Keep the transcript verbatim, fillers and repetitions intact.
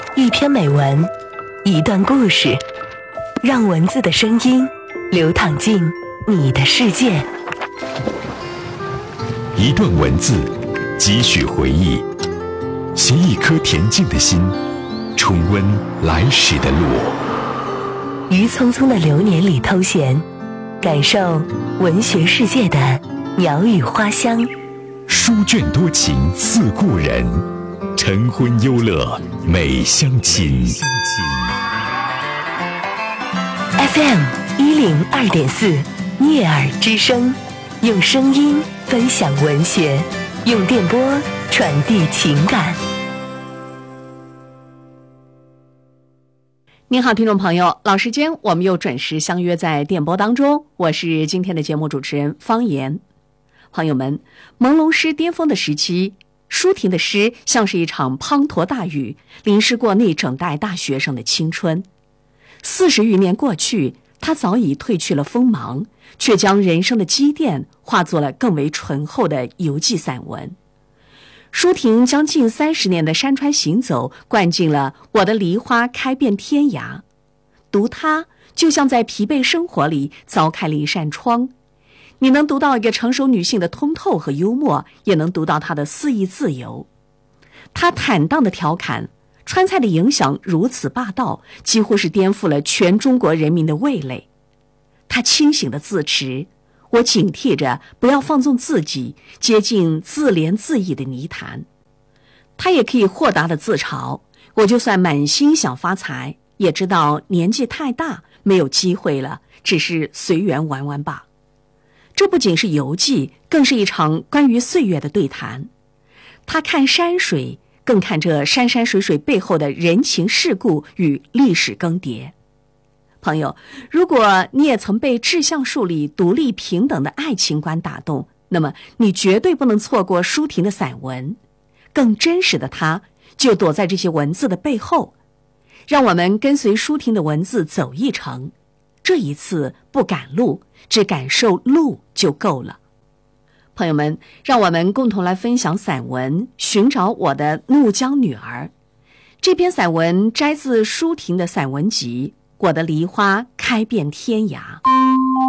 一篇美文，一段故事，让文字的声音流淌进你的世界。 一段文字，几许回忆，携一颗恬静的心，重温来时的路。 于匆匆的流年里偷闲，感受文学世界的鸟语花香。 书卷多情似故人，晨昏忧乐美相亲。 F M 一零二点四，悦耳之声，用声音分享文学，用电波传递情感。 您好，听众朋友，老时间我们又准时相约在电波当中，我是今天的节目主持人方言。朋友们，朦胧诗巅峰的时期，舒婷的诗像是一场滂沱大雨，淋湿过那整代大学生的青春。四十余年过去，他早已褪去了锋芒，却将人生的积淀化作了更为醇厚的游记散文。舒婷将近三十年的山川行走灌进了我的梨花开遍天涯，读它就像在疲惫生活里凿开了一扇窗，你能读到一个成熟女性的通透和幽默，也能读到她的肆意自由。她坦荡的调侃，川菜的影响如此霸道，几乎是颠覆了全中国人民的味蕾。她清醒的自持，我警惕着不要放纵自己，接近自怜自艾的泥潭。她也可以豁达的自嘲，我就算满心想发财，也知道年纪太大，没有机会了，只是随缘玩玩吧。这不仅是游记，更是一场关于岁月的对谈。他看山水，更看这山山水水背后的人情世故与历史更迭。朋友，如果你也曾被志向树里独立平等的爱情观打动，那么你绝对不能错过舒婷的散文。更真实的他，就躲在这些文字的背后。让我们跟随舒婷的文字走一程，这一次不赶路，只感受路就够了。朋友们，让我们共同来分享散文《寻找我的怒江女儿》。这篇散文摘自舒婷的散文集《我的梨花开遍天涯》。